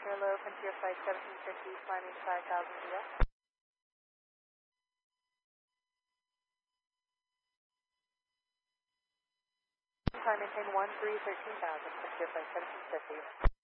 Hello, Frontier Flight 1750, climbing 5,000 via. Time maintain 13,000, Frontier Flight 1750.